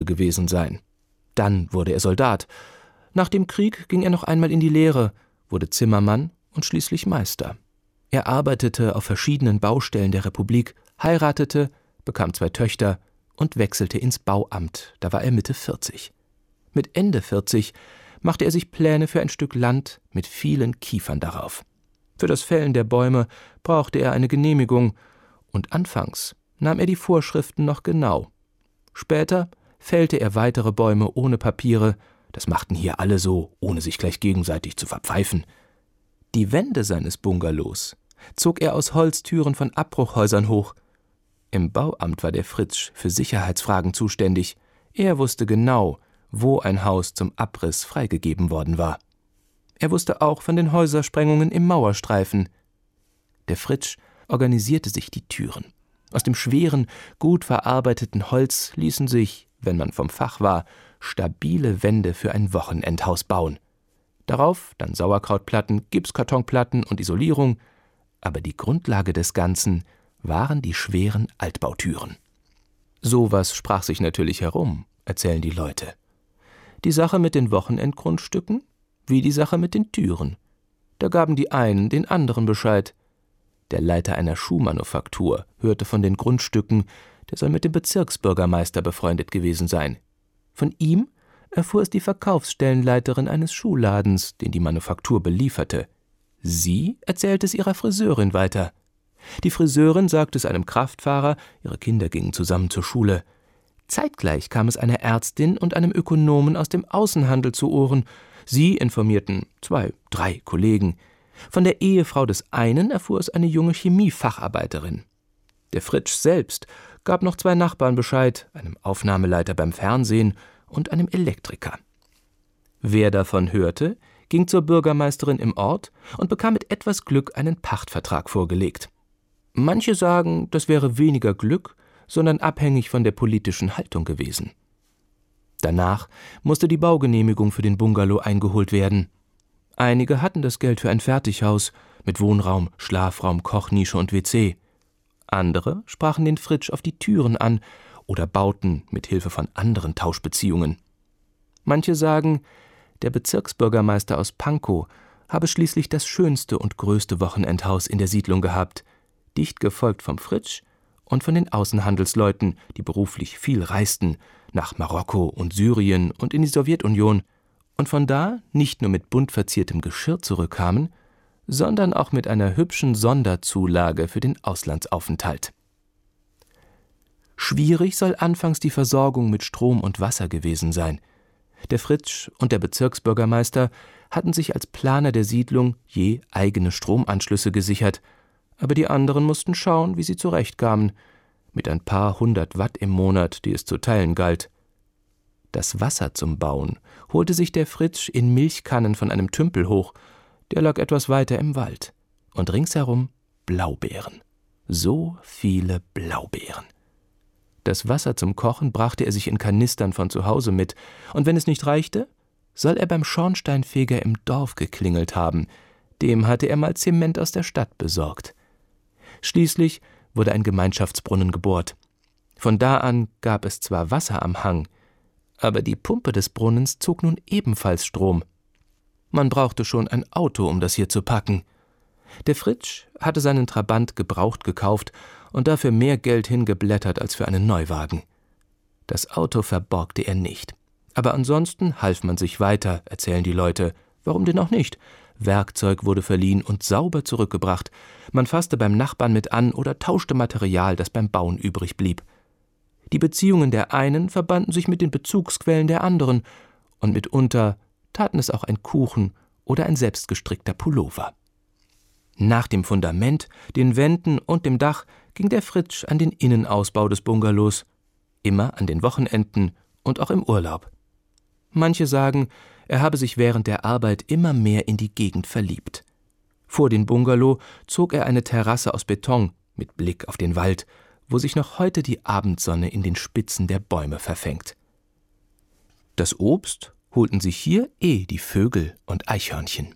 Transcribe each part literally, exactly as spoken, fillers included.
gewesen sein. Dann wurde er Soldat. Nach dem Krieg ging er noch einmal in die Lehre, wurde Zimmermann und schließlich Meister. Er arbeitete auf verschiedenen Baustellen der Republik, heiratete, bekam zwei Töchter und wechselte ins Bauamt, da war er Mitte vierzig. Mit Ende vierzig machte er sich Pläne für ein Stück Land mit vielen Kiefern darauf. Für das Fällen der Bäume brauchte er eine Genehmigung, und anfangs nahm er die Vorschriften noch genau. Später fällte er weitere Bäume ohne Papiere, das machten hier alle so, ohne sich gleich gegenseitig zu verpfeifen. Die Wände seines Bungalows zog er aus Holztüren von Abbruchhäusern hoch. Im Bauamt war der Fritsch für Sicherheitsfragen zuständig. Er wusste genau, wo ein Haus zum Abriss freigegeben worden war. Er wusste auch von den Häusersprengungen im Mauerstreifen. Der Fritsch organisierte sich die Türen. Aus dem schweren, gut verarbeiteten Holz ließen sich, wenn man vom Fach war, stabile Wände für ein Wochenendhaus bauen. Darauf dann Sauerkrautplatten, Gipskartonplatten und Isolierung, aber die Grundlage des Ganzen waren die schweren Altbautüren. Sowas sprach sich natürlich herum, erzählen die Leute. Die Sache mit den Wochenendgrundstücken, wie die Sache mit den Türen. Da gaben die einen den anderen Bescheid. Der Leiter einer Schuhmanufaktur hörte von den Grundstücken, der soll mit dem Bezirksbürgermeister befreundet gewesen sein. Von ihm erfuhr es die Verkaufsstellenleiterin eines Schuhladens, den die Manufaktur belieferte. Sie erzählte es ihrer Friseurin weiter. Die Friseurin sagte es einem Kraftfahrer, ihre Kinder gingen zusammen zur Schule. Zeitgleich kam es einer Ärztin und einem Ökonomen aus dem Außenhandel zu Ohren. Sie informierten zwei, drei Kollegen. Von der Ehefrau des einen erfuhr es eine junge Chemiefacharbeiterin. Der Fritsch selbst gab noch zwei Nachbarn Bescheid, einem Aufnahmeleiter beim Fernsehen und einem Elektriker. Wer davon hörte, ging zur Bürgermeisterin im Ort und bekam mit etwas Glück einen Pachtvertrag vorgelegt. Manche sagen, das wäre weniger Glück, sondern abhängig von der politischen Haltung gewesen. Danach musste die Baugenehmigung für den Bungalow eingeholt werden. Einige hatten das Geld für ein Fertighaus mit Wohnraum, Schlafraum, Kochnische und W C. Andere sprachen den Fritsch auf die Türen an oder bauten mit Hilfe von anderen Tauschbeziehungen. Manche sagen, der Bezirksbürgermeister aus Pankow habe schließlich das schönste und größte Wochenendhaus in der Siedlung gehabt, dicht gefolgt vom Fritsch und von den Außenhandelsleuten, die beruflich viel reisten, nach Marokko und Syrien und in die Sowjetunion, und von da nicht nur mit bunt verziertem Geschirr zurückkamen, sondern auch mit einer hübschen Sonderzulage für den Auslandsaufenthalt. Schwierig soll anfangs die Versorgung mit Strom und Wasser gewesen sein. Der Fritsch und der Bezirksbürgermeister hatten sich als Planer der Siedlung je eigene Stromanschlüsse gesichert, aber die anderen mussten schauen, wie sie zurechtkamen, mit ein paar hundert Watt im Monat, die es zu teilen galt. Das Wasser zum Bauen holte sich der Fritsch in Milchkannen von einem Tümpel hoch, der lag etwas weiter im Wald, und ringsherum Blaubeeren. So viele Blaubeeren. Das Wasser zum Kochen brachte er sich in Kanistern von zu Hause mit, und wenn es nicht reichte, soll er beim Schornsteinfeger im Dorf geklingelt haben, dem hatte er mal Zement aus der Stadt besorgt. Schließlich wurde ein Gemeinschaftsbrunnen gebohrt. Von da an gab es zwar Wasser am Hang, aber die Pumpe des Brunnens zog nun ebenfalls Strom. Man brauchte schon ein Auto, um das hier zu packen. Der Fritsch hatte seinen Trabant gebraucht gekauft und dafür mehr Geld hingeblättert als für einen Neuwagen. Das Auto verborgte er nicht. Aber ansonsten half man sich weiter, erzählen die Leute. Warum denn auch nicht? Werkzeug wurde verliehen und sauber zurückgebracht. Man fasste beim Nachbarn mit an oder tauschte Material, das beim Bauen übrig blieb. Die Beziehungen der einen verbanden sich mit den Bezugsquellen der anderen, und mitunter taten es auch ein Kuchen oder ein selbstgestrickter Pullover. Nach dem Fundament, den Wänden und dem Dach ging der Fritsch an den Innenausbau des Bungalows, immer an den Wochenenden und auch im Urlaub. Manche sagen, er habe sich während der Arbeit immer mehr in die Gegend verliebt. Vor den Bungalow zog er eine Terrasse aus Beton mit Blick auf den Wald, wo sich noch heute die Abendsonne in den Spitzen der Bäume verfängt. Das Obst holten sich hier eh die Vögel und Eichhörnchen.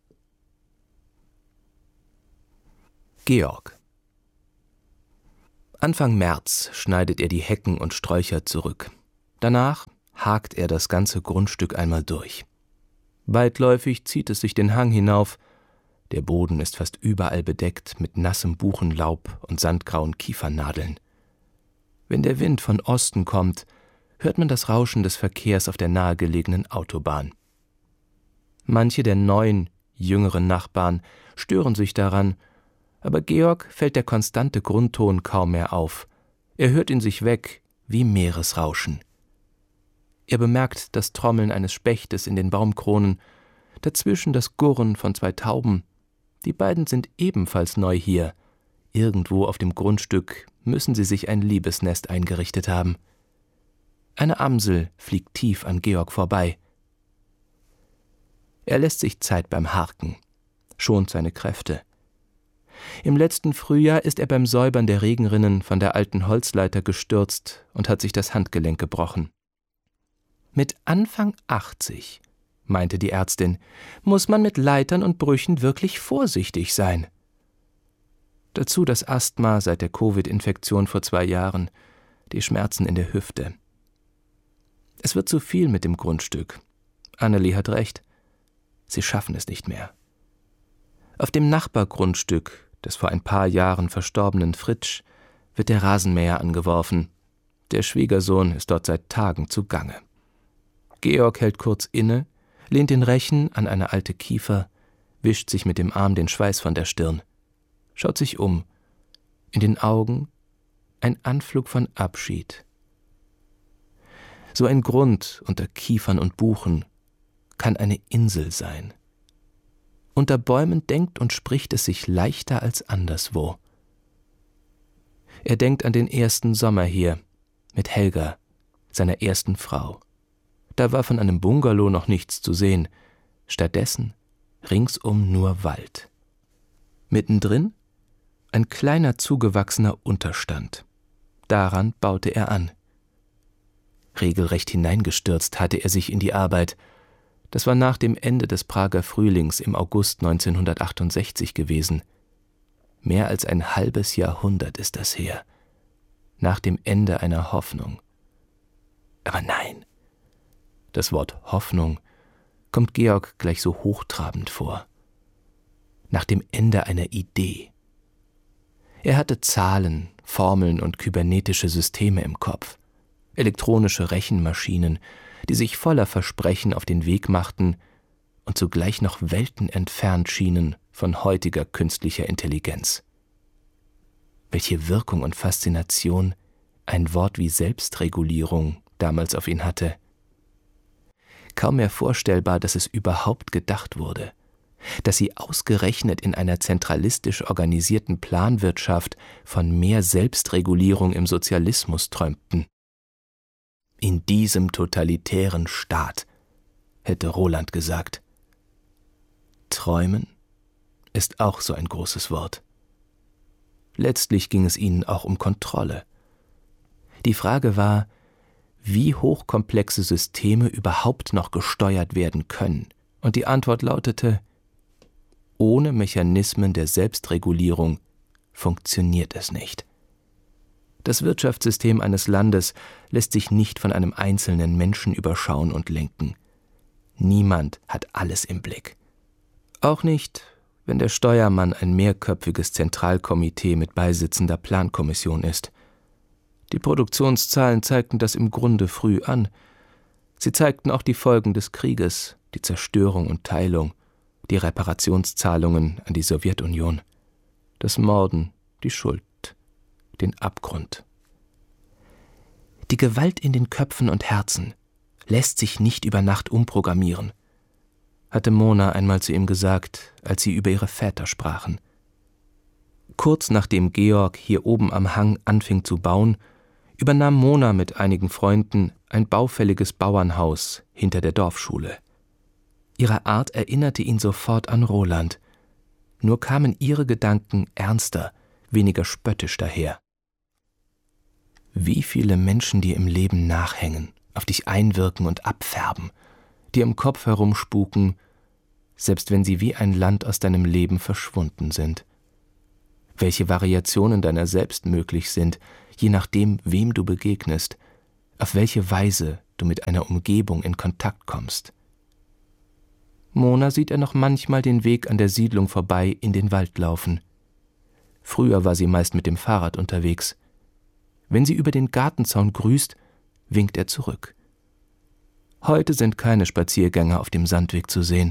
Georg. Anfang März schneidet er die Hecken und Sträucher zurück. Danach hakt er das ganze Grundstück einmal durch. Weitläufig zieht es sich den Hang hinauf. Der Boden ist fast überall bedeckt mit nassem Buchenlaub und sandgrauen Kiefernadeln. Wenn der Wind von Osten kommt, hört man das Rauschen des Verkehrs auf der nahegelegenen Autobahn. Manche der neuen, jüngeren Nachbarn stören sich daran, aber Georg fällt der konstante Grundton kaum mehr auf. Er hört ihn sich weg wie Meeresrauschen. Er bemerkt das Trommeln eines Spechtes in den Baumkronen, dazwischen das Gurren von zwei Tauben. Die beiden sind ebenfalls neu hier. Irgendwo auf dem Grundstück müssen sie sich ein Liebesnest eingerichtet haben. Eine Amsel fliegt tief an Georg vorbei. Er lässt sich Zeit beim Harken, schont seine Kräfte. Im letzten Frühjahr ist er beim Säubern der Regenrinnen von der alten Holzleiter gestürzt und hat sich das Handgelenk gebrochen. Mit Anfang achtzig, meinte die Ärztin, muss man mit Leitern und Brüchen wirklich vorsichtig sein. Dazu das Asthma seit der Covid-Infektion vor zwei Jahren, die Schmerzen in der Hüfte. Es wird zu viel mit dem Grundstück. Annelie hat recht. Sie schaffen es nicht mehr. Auf dem Nachbargrundstück des vor ein paar Jahren verstorbenen Fritsch wird der Rasenmäher angeworfen. Der Schwiegersohn ist dort seit Tagen zugange. Georg hält kurz inne, lehnt den Rechen an eine alte Kiefer, wischt sich mit dem Arm den Schweiß von der Stirn, schaut sich um. In den Augen ein Anflug von Abschied. So ein Grund unter Kiefern und Buchen kann eine Insel sein. Unter Bäumen denkt und spricht es sich leichter als anderswo. Er denkt an den ersten Sommer hier, mit Helga, seiner ersten Frau. Da war von einem Bungalow noch nichts zu sehen, stattdessen ringsum nur Wald. Mittendrin ein kleiner zugewachsener Unterstand. Daran baute er an. Regelrecht hineingestürzt hatte er sich in die Arbeit. Das war nach dem Ende des Prager Frühlings im August neunzehnhundertachtundsechzig gewesen. Mehr als ein halbes Jahrhundert ist das her. Nach dem Ende einer Hoffnung. Aber nein, das Wort Hoffnung kommt Georg gleich so hochtrabend vor. Nach dem Ende einer Idee. Er hatte Zahlen, Formeln und kybernetische Systeme im Kopf. Elektronische Rechenmaschinen, die sich voller Versprechen auf den Weg machten und zugleich noch Welten entfernt schienen von heutiger künstlicher Intelligenz. Welche Wirkung und Faszination ein Wort wie Selbstregulierung damals auf ihn hatte. Kaum mehr vorstellbar, dass es überhaupt gedacht wurde, dass sie ausgerechnet in einer zentralistisch organisierten Planwirtschaft von mehr Selbstregulierung im Sozialismus träumten. In diesem totalitären Staat, hätte Roland gesagt. Träumen ist auch so ein großes Wort. Letztlich ging es ihnen auch um Kontrolle. Die Frage war, wie hochkomplexe Systeme überhaupt noch gesteuert werden können. Und die Antwort lautete, ohne Mechanismen der Selbstregulierung funktioniert es nicht. Das Wirtschaftssystem eines Landes lässt sich nicht von einem einzelnen Menschen überschauen und lenken. Niemand hat alles im Blick. Auch nicht, wenn der Steuermann ein mehrköpfiges Zentralkomitee mit beisitzender Plankommission ist. Die Produktionszahlen zeigten das im Grunde früh an. Sie zeigten auch die Folgen des Krieges, die Zerstörung und Teilung, die Reparationszahlungen an die Sowjetunion, das Morden, die Schuld, den Abgrund. Die Gewalt in den Köpfen und Herzen lässt sich nicht über Nacht umprogrammieren, hatte Mona einmal zu ihm gesagt, als sie über ihre Väter sprachen. Kurz nachdem Georg hier oben am Hang anfing zu bauen, übernahm Mona mit einigen Freunden ein baufälliges Bauernhaus hinter der Dorfschule. Ihre Art erinnerte ihn sofort an Roland, nur kamen ihre Gedanken ernster, weniger spöttisch daher. Wie viele Menschen dir im Leben nachhängen, auf dich einwirken und abfärben, dir im Kopf herumspuken, selbst wenn sie wie ein Land aus deinem Leben verschwunden sind. Welche Variationen deiner selbst möglich sind, je nachdem, wem du begegnest, auf welche Weise du mit einer Umgebung in Kontakt kommst. Mona sieht er noch manchmal den Weg an der Siedlung vorbei in den Wald laufen. Früher war sie meist mit dem Fahrrad unterwegs. Wenn sie über den Gartenzaun grüßt, winkt er zurück. Heute sind keine Spaziergänger auf dem Sandweg zu sehen.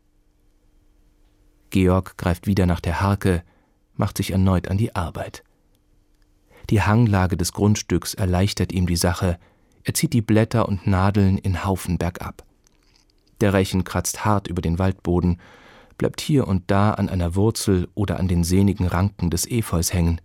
Georg greift wieder nach der Harke, macht sich erneut an die Arbeit. Die Hanglage des Grundstücks erleichtert ihm die Sache. Er zieht die Blätter und Nadeln in Haufen bergab. Der Rechen kratzt hart über den Waldboden, bleibt hier und da an einer Wurzel oder an den sehnigen Ranken des Efeus hängen.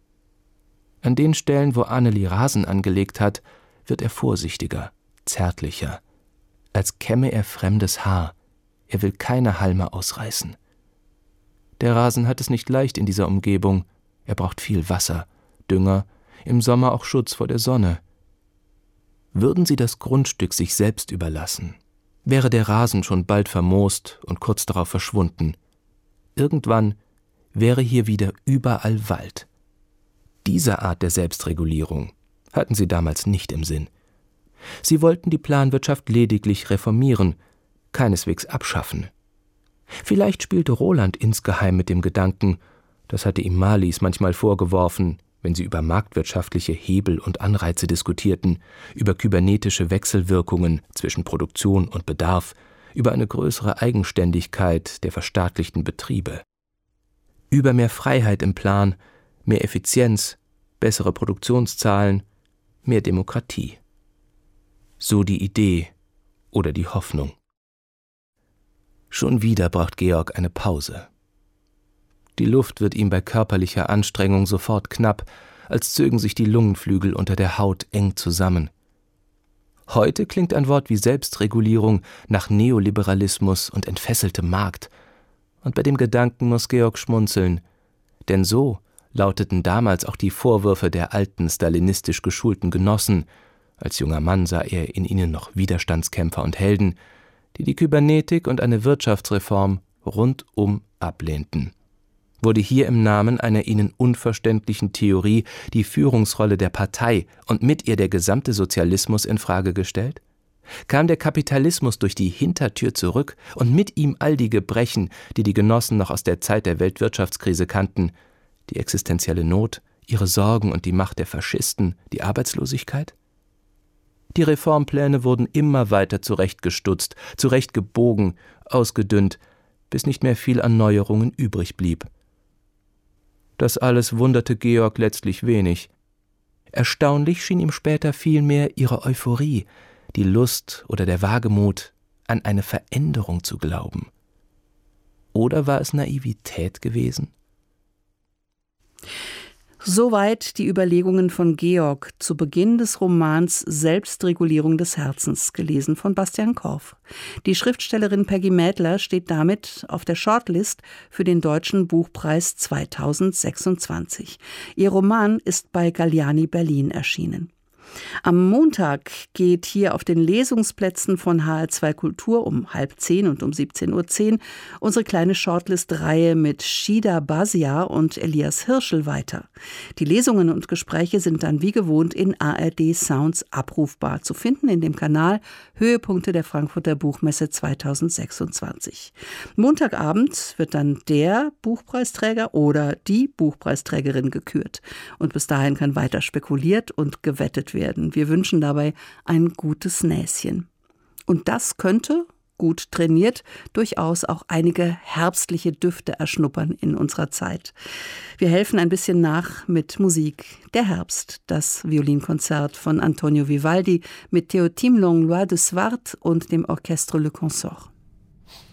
An den Stellen, wo Anneli Rasen angelegt hat, wird er vorsichtiger, zärtlicher, als kämme er fremdes Haar. Er will keine Halme ausreißen. Der Rasen hat es nicht leicht in dieser Umgebung. Er braucht viel Wasser, Dünger, im Sommer auch Schutz vor der Sonne. Würden sie das Grundstück sich selbst überlassen, wäre der Rasen schon bald vermoost und kurz darauf verschwunden. Irgendwann wäre hier wieder überall Wald. Diese Art der Selbstregulierung hatten sie damals nicht im Sinn. Sie wollten die Planwirtschaft lediglich reformieren, keineswegs abschaffen. Vielleicht spielte Roland insgeheim mit dem Gedanken, das hatte ihm Marlies manchmal vorgeworfen, wenn sie über marktwirtschaftliche Hebel und Anreize diskutierten, über kybernetische Wechselwirkungen zwischen Produktion und Bedarf, über eine größere Eigenständigkeit der verstaatlichten Betriebe. Über mehr Freiheit im Plan, mehr Effizienz, bessere Produktionszahlen, mehr Demokratie. So die Idee oder die Hoffnung. Schon wieder braucht Georg eine Pause. Die Luft wird ihm bei körperlicher Anstrengung sofort knapp, als zögen sich die Lungenflügel unter der Haut eng zusammen. Heute klingt ein Wort wie Selbstregulierung nach Neoliberalismus und entfesseltem Markt. Und bei dem Gedanken muss Georg schmunzeln, denn so lauteten damals auch die Vorwürfe der alten stalinistisch geschulten Genossen. Als junger Mann sah er in ihnen noch Widerstandskämpfer und Helden, die die Kybernetik und eine Wirtschaftsreform rundum ablehnten. Wurde hier im Namen einer ihnen unverständlichen Theorie die Führungsrolle der Partei und mit ihr der gesamte Sozialismus in Frage gestellt? Kam der Kapitalismus durch die Hintertür zurück und mit ihm all die Gebrechen, die die Genossen noch aus der Zeit der Weltwirtschaftskrise kannten, die existenzielle Not, ihre Sorgen und die Macht der Faschisten, die Arbeitslosigkeit? Die Reformpläne wurden immer weiter zurechtgestutzt, zurechtgebogen, ausgedünnt, bis nicht mehr viel an Neuerungen übrig blieb. Das alles wunderte Georg letztlich wenig. Erstaunlich schien ihm später vielmehr ihre Euphorie, die Lust oder der Wagemut, an eine Veränderung zu glauben. Oder war es Naivität gewesen? Soweit die Überlegungen von Georg zu Beginn des Romans Selbstregulierung des Herzens, gelesen von Bastian Korff. Die Schriftstellerin Peggy Mädler steht damit auf der Shortlist für den Deutschen Buchpreis zweitausendsechsundzwanzig. Ihr Roman ist bei Galliani Berlin erschienen. Am Montag geht hier auf den Lesungsplätzen von H R zwei Kultur um halb zehn und um siebzehn Uhr zehn unsere kleine Shortlist-Reihe mit Shida Basia und Elias Hirschel weiter. Die Lesungen und Gespräche sind dann wie gewohnt in A R D Sounds abrufbar, zu finden in dem Kanal Höhepunkte der Frankfurter Buchmesse zweitausendsechsundzwanzig. Montagabend wird dann der Buchpreisträger oder die Buchpreisträgerin gekürt. Und bis dahin kann weiter spekuliert und gewettet werden. Wir wünschen dabei ein gutes Näschen. Und das könnte, gut trainiert, durchaus auch einige herbstliche Düfte erschnuppern in unserer Zeit. Wir helfen ein bisschen nach mit Musik. Der Herbst, das Violinkonzert von Antonio Vivaldi mit Théotime Langlois de Swart und dem Orchestre Le Consort.